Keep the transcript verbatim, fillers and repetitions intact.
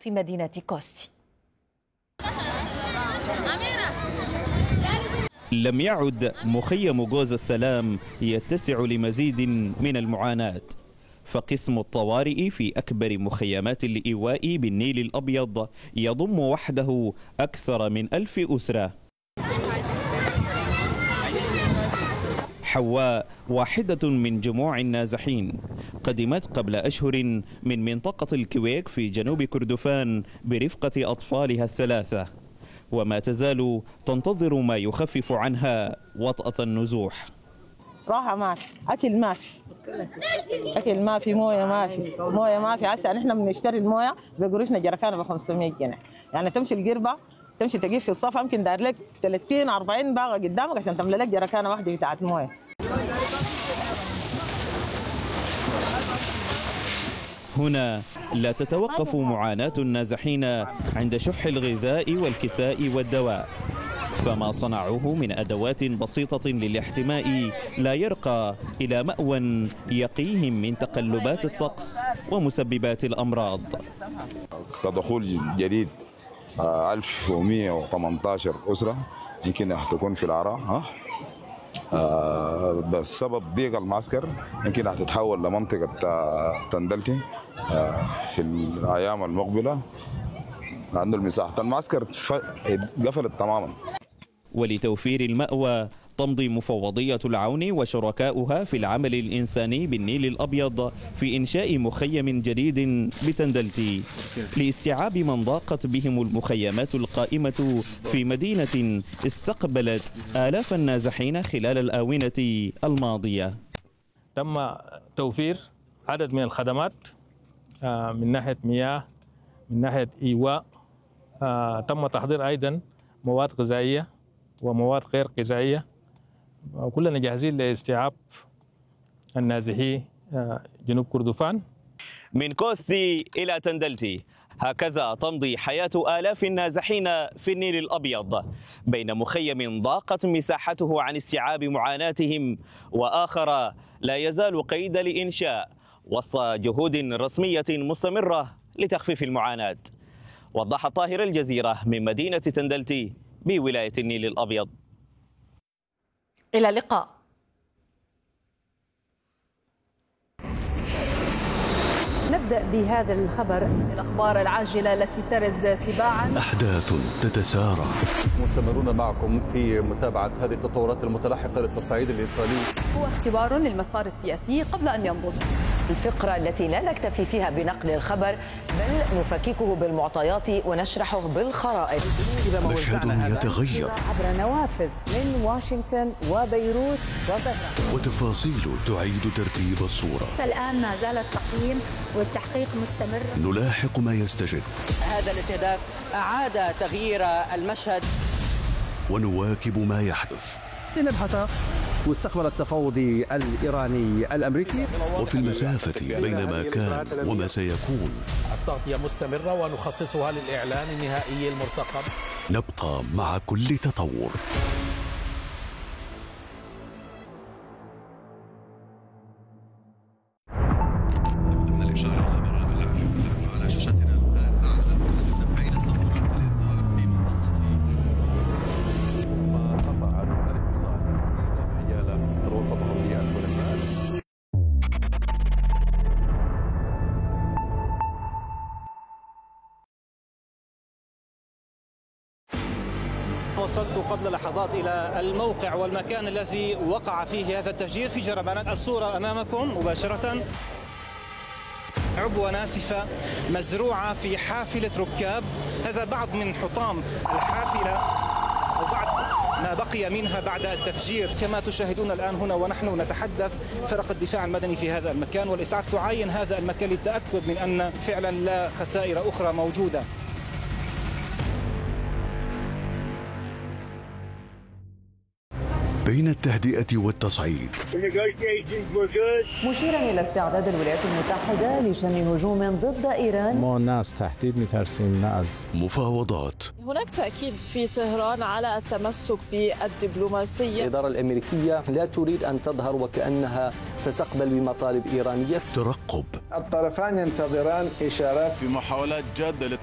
في مدينة كوستي. لم يعد مخيم جوز السلام يتسع لمزيد من المعاناة، فقسم الطوارئ في أكبر مخيمات الإيواء بالنيل الأبيض يضم وحده أكثر من ألف أسرة. حواء واحدة من جموع النازحين، قدمت قبل أشهر من منطقة الكويك في جنوب كردفان برفقة أطفالها الثلاثة، وما تزال تنتظر ما يخفف عنها وطأة النزوح. راحة ما في، أكل ما في، أكل ما في، موية ما في، موية ما في. هسه نحن بنشتري الموية بقروشنا جركانة ب خمسمية جنيه، يعني تمشي القربة تمشي تجيب في الصف يمكن داير لك ثلاثين أربعين باغة قدامك عشان تملى لك جركانة واحدة بتاعت موية. هنا لا تتوقف معاناة النازحين عند شح الغذاء والكساء والدواء، فما صنعوه من أدوات بسيطة للاحتماء لا يرقى إلى مأوى يقيهم من تقلبات الطقس ومسببات الأمراض. كدخول جديد ألف ومئة وثمانية عشر أسرة يمكن تكون في العراء، ها آه بسبب ضيق المعسكر يمكن هتتحول لمنطقة تندلتي آه في الأيام المقبلة، لأنه المساحة المعسكر قفلت تماما. ولتوفير المأوى تمضي مفوضية العون وشركاؤها في العمل الإنساني بالنيل الأبيض في إنشاء مخيم جديد بتندلتي لاستيعاب من ضاقت بهم المخيمات القائمة في مدينة استقبلت آلاف النازحين خلال الآونة الماضية. تم توفير عدد من الخدمات من ناحية مياه، من ناحية إيواء، تم تحضير أيضا مواد غذائية ومواد غير غذائية، كلنا جاهزين لاستيعاب النازحي جنوب كردفان. من كوستي إلى تندلتي هكذا تمضي حياة آلاف النازحين في النيل الأبيض، بين مخيم ضاقت مساحته عن استيعاب معاناتهم وآخر لا يزال قيد الإنشاء وسط جهود رسمية مستمرة لتخفيف المعاناة. وضح طاهر الجزيرة من مدينة تندلتي بولاية النيل الأبيض. إلى اللقاء. نبدأ بهذا الخبر، الأخبار العاجلة التي ترد تباعا. أحداث تتسارع. مستمرون معكم في متابعة هذه التطورات المتلاحقة للتصعيد الإسرائيلي. هو اختبار للمسار السياسي قبل أن ينضج. الفقرة التي لا نكتفي فيها بنقل الخبر بل نفككه بالمعطيات ونشرحه بالخرائط. مشهد يتغير عبر نوافذ من واشنطن وبيروت وطهران، وتفاصيل تعيد ترتيب الصورة. الآن ما زال التقييم والتحقيق مستمر. نلاحق ما يستجد. هذا الاستهداف أعاد تغيير المشهد ونواكب ما يحدث. لنبحث مستقبل التفاوض الإيراني الأمريكي. وفي المسافة بين ما كان وما سيكون التغطية مستمرة ونخصصها للإعلان النهائي المرتقب. نبقى مع كل تطور. وصلت قبل لحظات إلى الموقع والمكان الذي وقع فيه هذا التفجير في جربانات. الصورة أمامكم مباشرة، عبوة ناسفة مزروعة في حافلة ركاب. هذا بعض من حطام الحافلة أو بعض ما بقي منها بعد التفجير. كما تشاهدون الآن هنا ونحن نتحدث، فرق الدفاع المدني في هذا المكان والإسعاف تعاين هذا المكان للتأكد من أن فعلا لا خسائر أخرى موجودة. بين التهدئة والتصعيد، مشيرا إلى استعداد الولايات المتحدة لشن هجوم ضد إيران. ما الناس تحديد مترسين ناس. مفاوضات. هناك تأكيد في طهران على التمسك بالدبلوماسية. الإدارة الأمريكية لا تريد أن تظهر وكأنها ستقبل بمطالب إيرانية. ترقب. الطرفان ينتظران إشارات في محاولات جادة